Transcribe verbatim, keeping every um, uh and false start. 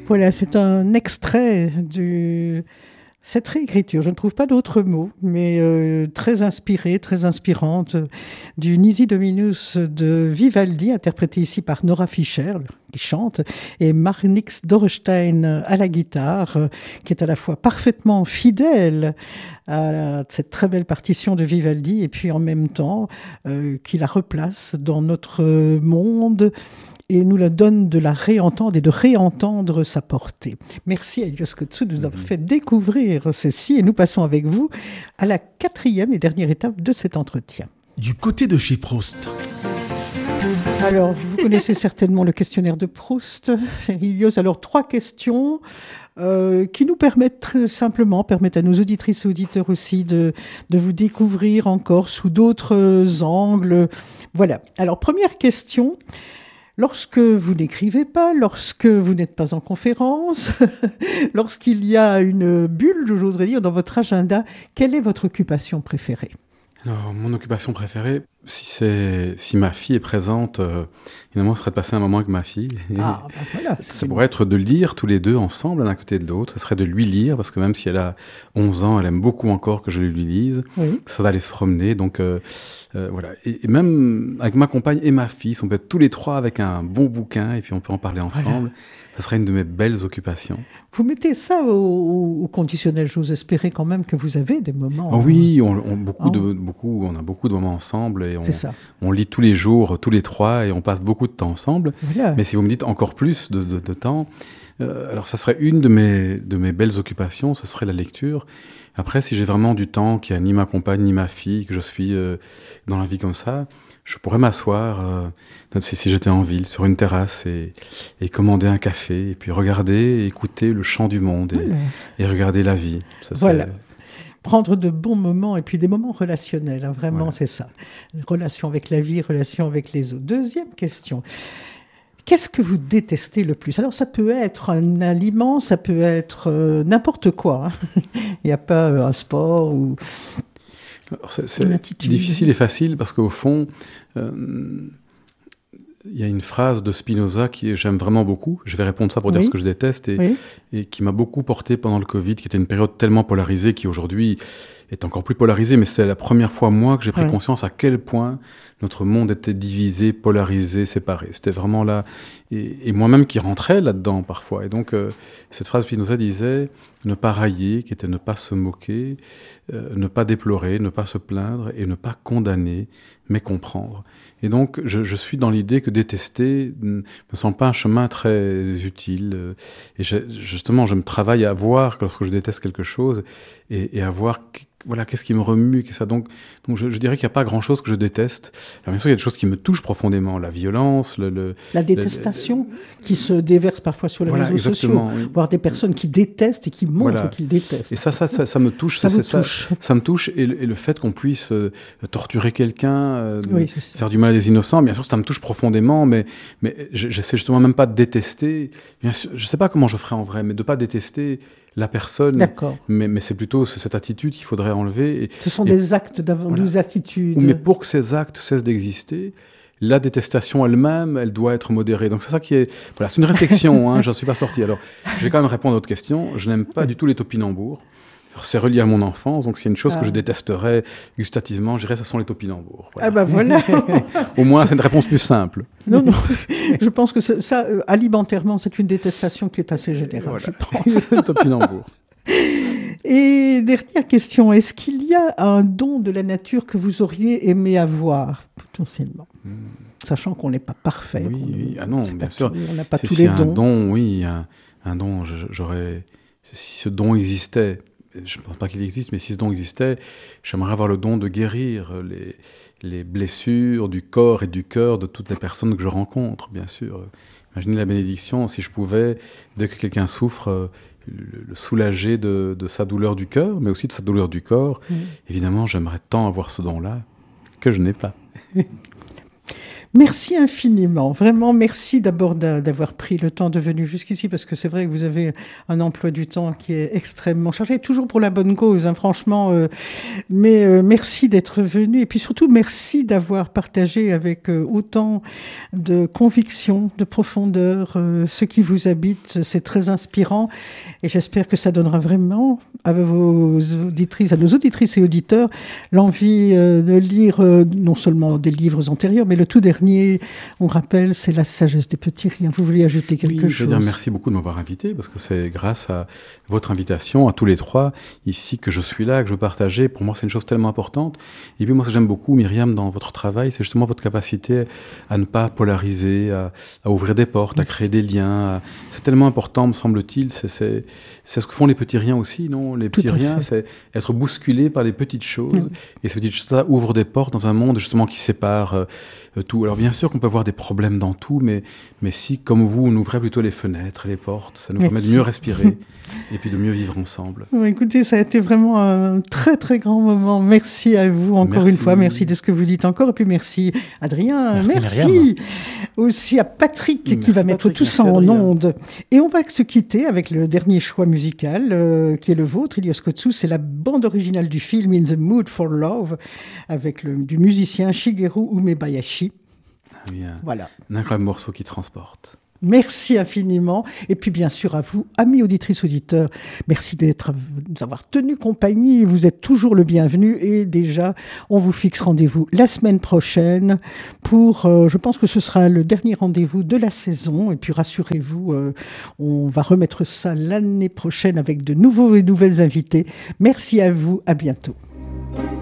Voilà, c'est un extrait de cette réécriture. Je ne trouve pas d'autres mots, mais euh, très inspirée, très inspirante, du Nisi Dominus de Vivaldi, interprété ici par Nora Fischer, qui chante, et Marnix Dorstein à la guitare, qui est à la fois parfaitement fidèle à cette très belle partition de Vivaldi, et puis en même temps euh, qui la replace dans notre monde et nous la donne de la réentendre et de réentendre sa portée. Merci Elios Kotsou de nous avoir fait découvrir ceci, et nous passons avec vous à la quatrième et dernière étape de cet entretien. Du côté de chez Proust. Alors, vous connaissez certainement le questionnaire de Proust, Elios. Alors, trois questions euh, qui nous permettent très simplement, permettent à nos auditrices et auditeurs aussi de, de vous découvrir encore sous d'autres angles. Voilà. Alors, première question. Lorsque vous n'écrivez pas, lorsque vous n'êtes pas en conférence, lorsqu'il y a une bulle, j'oserais dire, dans votre agenda, quelle est votre occupation préférée ? Alors, mon occupation préférée, si, c'est, si ma fille est présente, euh, évidemment, ce serait de passer un moment avec ma fille. Et ah, ben voilà. Ça pourrait être de lire tous les deux ensemble, l'un à côté de l'autre. Ce serait de lui lire, parce que même si elle a onze ans, elle aime beaucoup encore que je lui lise. Oui. Ça va aller se promener, donc euh, euh, voilà. Et, et même avec ma compagne et ma fille, si on peut être tous les trois avec un bon bouquin, et puis on peut en parler ensemble. Voilà. Ça serait une de mes belles occupations. Vous mettez ça au, au, au conditionnel. J'ose espérer quand même que vous avez des moments. Oh oui, on, on, beaucoup oh. de, beaucoup, on a beaucoup de moments ensemble. Et on, C'est ça. On lit tous les jours, tous les trois, et on passe beaucoup de temps ensemble. Voilà. Mais si vous me dites encore plus de, de, de temps, euh, alors ça serait une de mes, de mes belles occupations, ce serait la lecture. Après, si j'ai vraiment du temps, qu'il n'y a ni ma compagne, ni ma fille, que je suis euh, dans la vie comme ça, je pourrais m'asseoir, euh, si, si j'étais en ville, sur une terrasse et, et commander un café, et puis regarder et écouter le chant du monde et, voilà. et regarder la vie. Ça, voilà. Prendre de bons moments, et puis des moments relationnels, hein, vraiment, voilà. C'est ça. Relation avec la vie, relation avec les autres. Deuxième question. Qu'est-ce que vous détestez le plus ? Alors, ça peut être un aliment, ça peut être euh, n'importe quoi. Hein. Il n'y a pas euh, un sport ou... Alors c'est, c'est difficile et facile parce qu'au fond, euh, il y a une phrase de Spinoza que j'aime vraiment beaucoup. Je vais répondre ça pour oui. dire ce que je déteste et, oui. et qui m'a beaucoup porté pendant le Covid, qui était une période tellement polarisée qui aujourd'hui est encore plus polarisée. Mais c'est la première fois, moi, que j'ai pris oui. conscience à quel point notre monde était divisé, polarisé, séparé. C'était vraiment là. Et, et moi-même qui rentrais là-dedans parfois. Et donc, euh, cette phrase Spinoza disait « ne pas railler », qui était ne pas se moquer, euh, ne pas déplorer, ne pas se plaindre et ne pas condamner, mais comprendre. Et donc, je, je suis dans l'idée que détester ne me semble pas un chemin très utile. Euh, et je, justement, je me travaille à voir que lorsque je déteste quelque chose et, et à voir... Voilà, qu'est-ce qui me remue, qu'est-ce ça donc, donc je, je dirais qu'il n'y a pas grand-chose que je déteste. Alors bien sûr, il y a des choses qui me touchent profondément, la violence, le... le la détestation le, le, qui se déverse parfois sur les voilà, réseaux sociaux, oui. Voire des personnes qui détestent et qui montrent voilà. qu'ils détestent. Et ça, ça, ça, ça me touche. Ça, ça, vous ça, touche. Ça, ça me touche, et le, et le fait qu'on puisse euh, torturer quelqu'un, euh, oui, faire du mal à des innocents, bien sûr, ça me touche profondément, mais, mais j'essaie justement même pas de détester. Bien sûr, je ne sais pas comment je ferais en vrai, mais de ne pas détester la personne, mais, mais c'est plutôt cette attitude qu'il faudrait enlever. Et, Ce sont et, des actes, voilà. Des attitudes. Mais pour que ces actes cessent d'exister, la détestation elle-même, elle doit être modérée. Donc c'est ça qui est... Voilà, c'est une réflexion, hein, j'en suis pas sorti. Alors, je vais quand même répondre à votre question. Je n'aime pas oui. du tout les topinambours. Alors, c'est relié à mon enfance, donc c'est une chose ah. que je détesterais gustativement, je dirais ce sont les topinambours. Voilà. Ah ben voilà. Au moins, c'est une réponse plus simple. Non, non, je pense que ça, ça euh, alimentairement, c'est une détestation qui est assez générale, voilà. je pense. Le topinambour. Et dernière question, est-ce qu'il y a un don de la nature que vous auriez aimé avoir, potentiellement hmm. Sachant qu'on n'est pas parfait. Oui, oui. Ah non, bien sûr. Tout, on n'a pas c'est, tous si les un dons. don, oui, un, un don, j'aurais... Si ce don existait, je ne pense pas qu'il existe, mais si ce don existait, j'aimerais avoir le don de guérir les, les blessures du corps et du cœur de toutes les personnes que je rencontre, bien sûr. Imaginez la bénédiction, si je pouvais, dès que quelqu'un souffre, le, le soulager de, de sa douleur du cœur, mais aussi de sa douleur du corps. Mmh. Évidemment, j'aimerais tant avoir ce don-là que je n'ai pas. Merci infiniment. Vraiment, merci d'abord d'avoir pris le temps de venir jusqu'ici, parce que c'est vrai que vous avez un emploi du temps qui est extrêmement chargé, toujours pour la bonne cause, hein, franchement. Euh, mais euh, merci d'être venu. Et puis surtout, merci d'avoir partagé avec euh, autant de conviction, de profondeur, euh, ce qui vous habite. C'est très inspirant. Et j'espère que ça donnera vraiment à vos auditrices, à nos auditrices et auditeurs, l'envie euh, de lire euh, non seulement des livres antérieurs, mais le tout dernier, on rappelle, c'est La sagesse des petits riens. Vous voulez ajouter quelque oui, chose? Je veux dire merci beaucoup de m'avoir invité, parce que c'est grâce à votre invitation, à tous les trois, ici, que je suis là, que je partageais. Pour moi, c'est une chose tellement importante. Et puis moi, ce que j'aime beaucoup, Myriam, dans votre travail, c'est justement votre capacité à ne pas polariser, à, à ouvrir des portes, merci. À créer des liens. À... C'est tellement important, me semble-t-il. C'est, c'est, c'est ce que font les petits riens aussi, non? Les petits riens, c'est être bousculé par les petites choses. Oui. Et ces petites choses-là ouvrent des portes dans un monde, justement, qui sépare euh, tout. Alors bien sûr qu'on peut avoir des problèmes dans tout, mais, mais si, comme vous, on ouvrait plutôt les fenêtres et les portes, ça nous Merci. Permet de mieux respirer et puis de mieux vivre ensemble. Bon, écoutez, ça a été vraiment un très très grand moment. Merci à vous encore merci. Une fois. Merci de ce que vous dites encore. Et puis merci Adrien. Merci, merci. Aussi à Patrick merci qui va mettre Patrick, tout ça en ondes. Et on va se quitter avec le dernier choix musical euh, qui est le vôtre, Ilios Kotsou. C'est la bande originale du film In the Mood for Love avec le, du musicien Shigeru Umebayashi. Oui, un, voilà. Un incroyable morceau qui transporte. Merci infiniment. Et puis bien sûr à vous, amis auditrices, auditeurs, merci d'être, de nous avoir tenu compagnie. Vous êtes toujours le bienvenu. Et déjà, on vous fixe rendez-vous la semaine prochaine pour, euh, je pense que ce sera le dernier rendez-vous de la saison. Et puis rassurez-vous, euh, on va remettre ça l'année prochaine avec de nouveaux et nouvelles invités. Merci à vous, à bientôt.